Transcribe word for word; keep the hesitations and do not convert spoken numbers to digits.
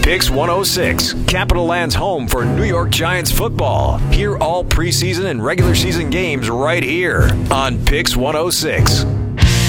Pix one oh six, Capital Land's home for New York Giants football. Hear all preseason and regular season games right here on Pix one oh six.